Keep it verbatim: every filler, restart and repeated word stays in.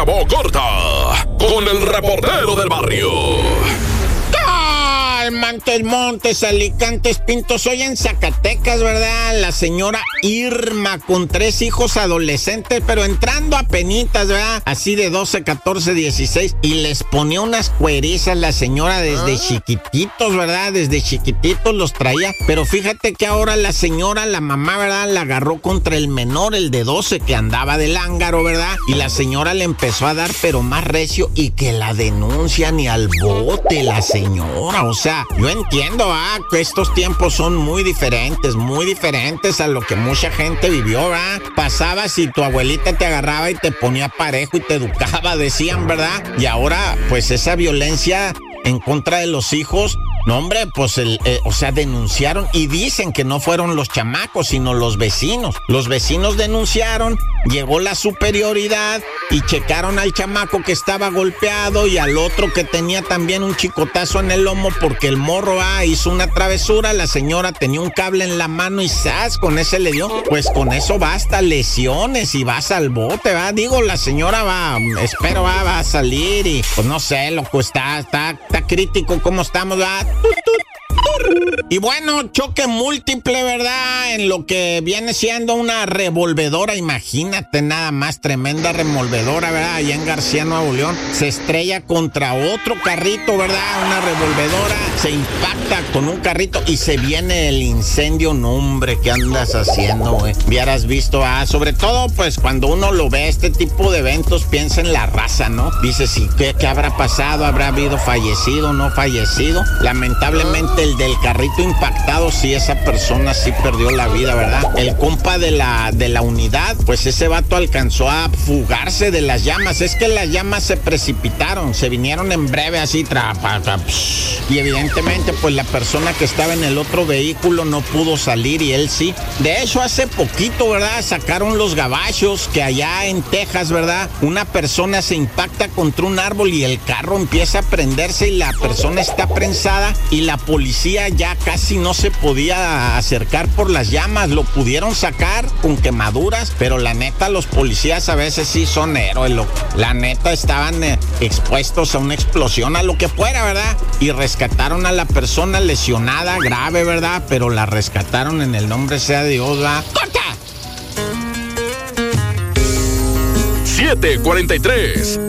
acabó corta con el reportero del barrio. Montes, Montes, Alicantes, Pintos. Hoy en Zacatecas, ¿verdad? La señora Irma con tres hijos adolescentes, pero entrando a penitas, ¿verdad? Así de doce, catorce, dieciséis. Y les ponía unas cuerizas la señora desde ¿Ah? chiquititos, ¿verdad? Desde chiquititos los traía. Pero fíjate que ahora la señora, la mamá, ¿verdad? La agarró contra el menor, el de doce, que andaba de lángaro, ¿verdad? Y la señora le empezó a dar, pero más recio, y que la denuncian y al bote la señora. O sea, yo entiendo, ah, que estos tiempos son muy diferentes, muy diferentes a lo que mucha gente vivió, ¿verdad? Pasaba si tu abuelita te agarraba y te ponía parejo y te educaba, decían, ¿verdad? Y ahora, pues esa violencia en contra de los hijos, no, hombre, pues, el, eh, o sea, denunciaron y dicen que no fueron los chamacos, sino los vecinos. Los vecinos denunciaron, llegó la superioridad y checaron al chamaco que estaba golpeado y al otro que tenía también un chicotazo en el lomo porque el morro ah, hizo una travesura. La señora tenía un cable en la mano y ¡zas! Con ese le dio. Pues con eso basta, lesiones y vas al bote, ¿va? Digo, la señora va, espero va, va a salir y pues no sé, loco, está, está, está crítico cómo estamos, ¿va? Y bueno, choque múltiple, ¿verdad? En lo que viene siendo una revolvedora, imagínate nada más, tremenda revolvedora, ¿verdad? Allá en García, Nuevo León, se estrella contra otro carrito, ¿verdad? Una revolvedora, se impacta con un carrito y se viene el incendio. No, hombre, ¿qué andas haciendo, güey? Hubieras visto, ah, sobre todo, pues, cuando uno lo ve, este tipo de eventos, piensa en la raza, ¿no? Dice, sí, ¿qué, qué habrá pasado? ¿Habrá habido fallecido, no fallecido? Lamentablemente, el del carrito impactado, sí, esa persona sí perdió la vida, ¿verdad? El compa de la, de la unidad, pues ese vato alcanzó a fugarse de las llamas. Es que las llamas se precipitaron, se vinieron en breve así, tra, pa, tra, psh, y evidentemente pues la persona que estaba en el otro vehículo no pudo salir y él sí. De hecho, hace poquito, ¿verdad? Sacaron los gabachos que allá en Texas, ¿verdad? Una persona se impacta contra un árbol y el carro empieza a prenderse y la persona está prensada y la policía ya casi no se podía acercar por las llamas. Lo pudieron sacar con quemaduras, pero la neta los policías a veces sí son héroes, loco. La neta estaban eh, expuestos a una explosión, a lo que fuera, ¿verdad? Y rescataron a la persona lesionada, grave, ¿verdad? Pero la rescataron, en el nombre sea de Dios, ¿verdad? ¡Corta! siete cuarenta y tres